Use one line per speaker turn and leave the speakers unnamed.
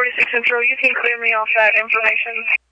46 Central, you can clear me off that information.